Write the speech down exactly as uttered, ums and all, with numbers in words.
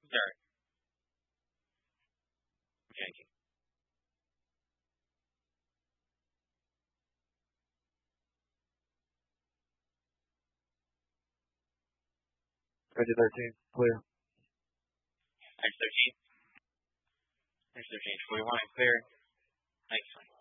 Start. Janky. Twenty thirteen, clear. X thirteen. X thirteen, forty-one, clear. Thanks.